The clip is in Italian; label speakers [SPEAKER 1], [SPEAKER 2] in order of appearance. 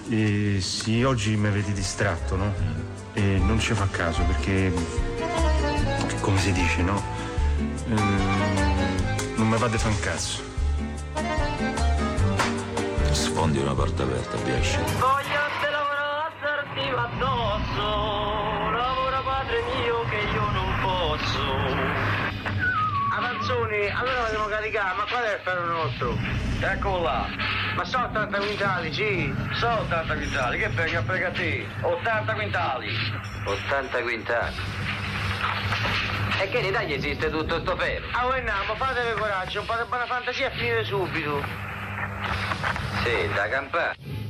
[SPEAKER 1] Sì, oggi mi avete distratto, no? E non ci fa caso perché, come si dice, no? Non mi fate fa un cazzo.
[SPEAKER 2] Sfondi una porta aperta, piace.
[SPEAKER 3] Voglio te lavorare a sarti addosso, lavora padre mio che io non posso. Avanzoni, allora dobbiamo caricare, ma qual è il ferro nostro? Eccolo là. Ma sono 80 quintali, sì. Sono 80 quintali, che frega te? 80 quintali. 80 quintali. E che in Italia esiste tutto sto ferro? Ah, voi andiamo, fatevi coraggio, un po' di buona fantasia e finire subito. Sì, da campare.